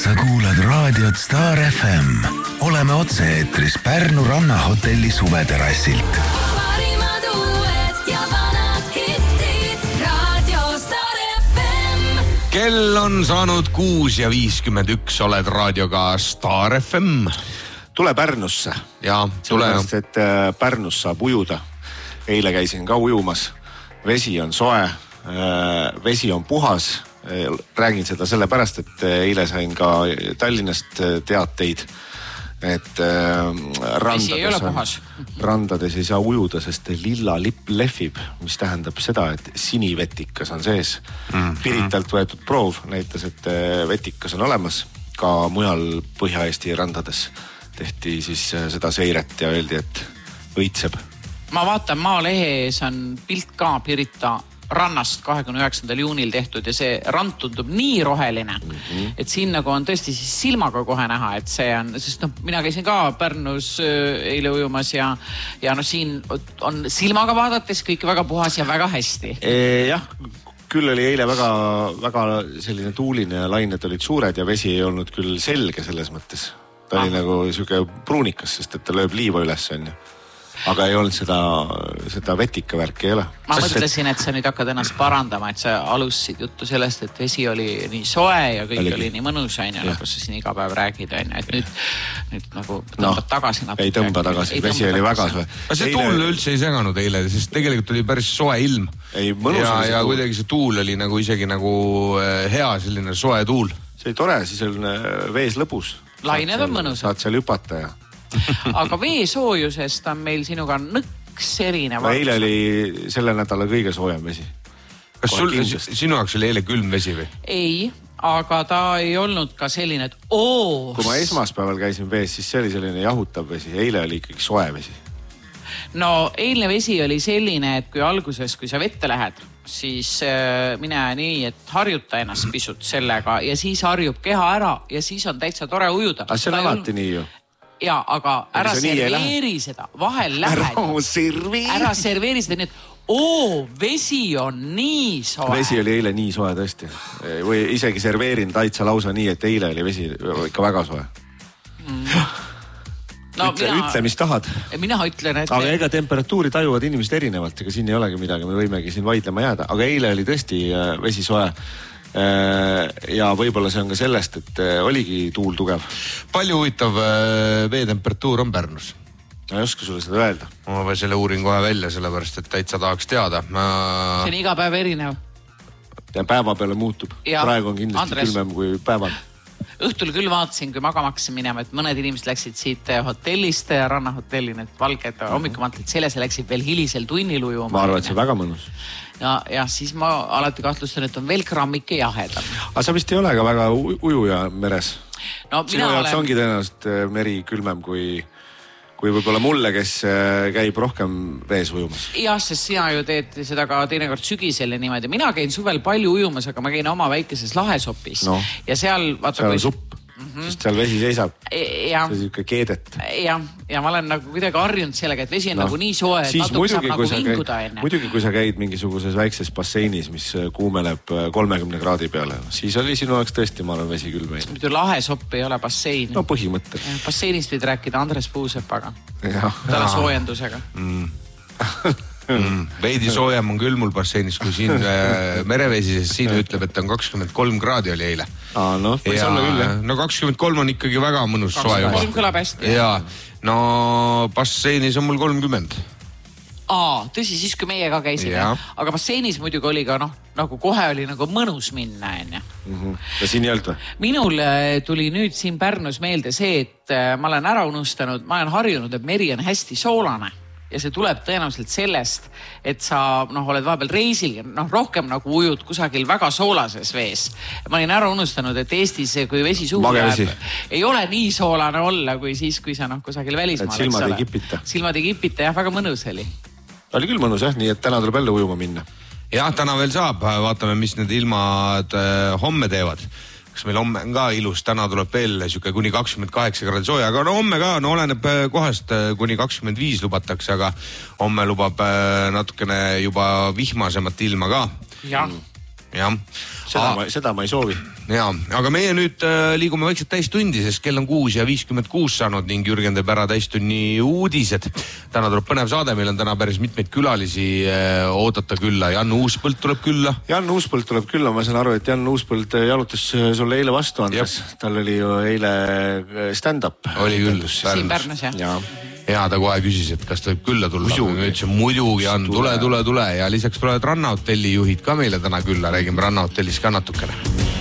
Sa kuulad raadiot Star FM. Oleme otse-eetris Pärnu rannahotelli suveterassilt. Parimad uued ja vanad hittid. Radio Star FM. Kell on saanud 6:51. Oled raadioga Star FM. Tule Pärnusse. Ja, tule. Sellepärast, et Pärnus saab ujuda. Eile käisin ka ujumas. Vesi on soe. Vesi on puhas. Räägin seda sellepärast, et eile sain ka Tallinnast teateid, et randades ei saa ujuda, sest lilla lipp lehvib, mis tähendab seda, et sinivetikas on sees. Piritalt võetud proov näitas, et vetikas on olemas. Ka mujal Põhja-Eesti randades tehti siis seda seiret ja öeldi, et õitseb. Ma vaatan Maalehes on pilt ka Pirita rannast 29. juunil tehtud ja see rand tundub nii roheline, et siin nagu on tõesti siis silmaga kohe näha, et see on, sest mina käisin ka Pärnus eile ujumas ja siin on silmaga vaadates kõik väga puhas ja väga hästi. Jah, küll oli eile väga selline tuuline ja lained olid suured ja vesi ei olnud küll selge selles mõttes. Ta oli nagu siuke pruunikas, sest et ta lööb liiva üles on ju. Aga ei olnud seda vetikavärki ei ole. Ma mõtlesin, et sa nüüd hakkad ennast parandama, et sa alustasid juttu sellest, et vesi oli nii soe ja kõik oli nii mõnus, nagu sa siin iga päev räägid, et nüüd nagu tõmbad tagasi natuke. Ei tõmba tagasi, vesi oli väga soe. Aga see tuul üldse ei seganud eile, sest tegelikult oli päris soe ilm. Ja kuidagi see tuul oli nagu isegi nagu hea selline soe tuul. See oli tore, siis on vees lõbus. Lained on mõnus. Saad seal hüpata ja... Aga veesoojusest on meil sinuga nõks erinev. Eile oli selle nädala kõige soojem vesi. Kas sinu jaoks oli eile külm vesi või? Ei, aga ta ei olnud ka selline, et Kui ma esmaspäeval käisin vees, siis see oli selline jahutav vesi. Eile oli ikkagi soe vesi. No eilne vesi oli selline, et kui alguses, kui sa vette lähed, siis mine nii, et harjuta ennast pisut sellega ja siis harjub keha ära ja siis on täitsa tore ujuda. Aga see on alati nii ju. Ja, aga ära serveeri seda, vahel lähed. Ära serveeri seda nii, et vesi on nii soe. Vesi oli eile nii soe tõesti. Või isegi serveerin taitsa lausa nii, et eile oli vesi ikka väga soe. Ütle, mis tahad. Mina ütlen, et... Aga ega temperatuuri tajuvad inimesed erinevalt, ega siin ei olegi midagi, me võimegi siin vaidlema jääda. Aga eile oli tõesti vesi soe. Ja võib-olla see on ka sellest, et oligi tuul tugev. Palju huvitav veetemperatuur on Pärnus? Ma ei oska sulle seda öelda. Ma või selle uurin kohe välja, sellepärast, et täitsa tahaks teada. See on iga päev erinev. Ja päeva peale muutub. Praegu on kindlasti külmem kui päeval. Õhtul küll vaatasin, kui magamaks minema, et mõned inimesed läksid siit hotellist ja rannahotelli, need valged hommikumantlid selles ja läksid veel hilisel tunnil ujuma. Ma arvan, et see väga mõnus. Ja siis ma alati kahtlustan, et on veel grammike jahedam. Aga sa vist ei ole ka väga ujuja meres? No, sinu jaoks ongi tõenäoliselt meri külmem kui võib-olla mulle, kes käib rohkem vees ujumas. Jah, sest sina ju teed seda ka teinekord sügisel ja niimoodi. Mina käin suvel palju ujumas, aga ma käin oma väikeses lahesopis. Ja seal... Seal on supp, sest seal vesi seisab. See on siuke keedet. Ja ma olen nagu kuidagi harjunud sellega, et vesi on nagu nii soe, et natuke saab nagu vinguda enne. Muidugi, kui sa käid mingisuguses väikses basseinis, mis kuumeleb 30 kraadi peale, siis oli sinu jaoks tõesti, ma olen vesi küll meil. Muidu lahesopp ei ole bassein. No põhimõttel. Basseinist võid rääkida Andres Puusepaga. Täna soojendusega. Veidi soojem on küll mul basseinis, kui siin merevesi, sest siin ütleb, et on 23 kraadi oli eile. No, võis olla küll, jah. No 23 on ikkagi väga mõnus soe juba. 23 kõlab hästi. No basseinis on mul 30. Tõsi, siis kui meie ka käisime. Aga basseinis muidugi oli ka, nagu kohe oli nagu mõnus minna, enne. Ja siin ei olnud või? Minul tuli nüüd siin Pärnus meelde see, et ma olen ära unustanud, ma olen harjunud, et meri on hästi soolane. Ja see tuleb tõenäoliselt sellest, et sa oled vahepeal reisil, rohkem nagu ujud kusagil väga soolases vees. Ma olin ära unustanud, et Eestis, kui vesi suhu läheb, ei ole nii soolane olla, kui siis, kui sa kusagil välismaal. Et silmad ei kipita. Silmad ei kipita, jah, väga mõnus oli. Oli küll mõnus, jah, nii et täna tuleb jälle ujuma minna. Jah, täna veel saab, vaatame, mis need ilmad homme teevad. Kas meil homme on ka ilus, täna tuleb veel siuke kuni 28 kraadi sooja, aga homme ka, oleneb kohast kuni 25 lubatakse, aga homme lubab natukene juba vihmasemat ilma ka. jah. Seda ma ei soovi. Ja, aga meie nüüd liigume vaikselt täistundi, sest kell on 6:56 saanud ning Jürgen teeb ära täistunni uudised. Täna tuleb põnev saade, meil on täna päris mitmeid külalisi oodata külla. Jan Uuspõld tuleb külla. Jan Uuspõld tuleb külla, ma saan aru, et Jan Uuspõld jalutas sulle eile vastu andes. Tal oli ju eile stand-up. Oli küll. Siin Pärnus, jah. Ja ta kohe küsis, et kas ta võib külla tulla. Muidugi on, tule. Ja lisaks tulevad Rannahotelli juhid ka meile täna külla, räägime Rannahotellis ka natukene.